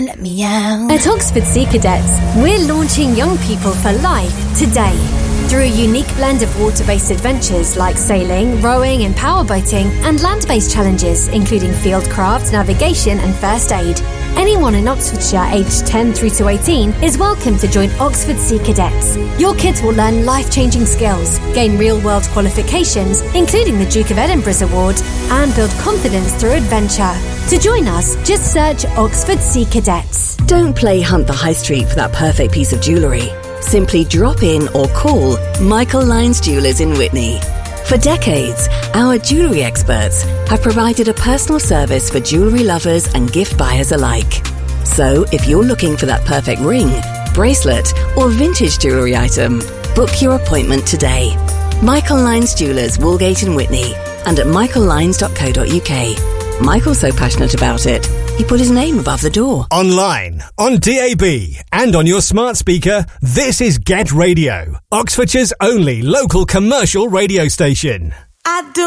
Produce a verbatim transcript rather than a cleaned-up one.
let me out. At Oxford Sea Cadets, we're launching young people for life today. Through a unique blend of water-based adventures like sailing, rowing and powerboating, and land-based challenges including fieldcraft, navigation and first aid. Anyone in Oxfordshire aged ten through to eighteen is welcome to join Oxford Sea Cadets. Your kids will learn life-changing skills, gain real-world qualifications, including the Duke of Edinburgh's Award, and build confidence through adventure. To join us, just search Oxford Sea Cadets. Don't play Hunt the High Street for that perfect piece of jewellery. Simply drop in or call Michael Lyons Jewellers in Whitney. For decades, our jewellery experts have provided a personal service for jewellery lovers and gift buyers alike. So if you're looking for that perfect ring, bracelet or vintage jewellery item, book your appointment today. Michael Lyons Jewellers, Woolgate in Whitney, and at michael lyons dot co dot uk. Michael's so passionate about it, he put his name above the door. Online, on D A B, and on your smart speaker, this is Get Radio, Oxfordshire's only local commercial radio station. I do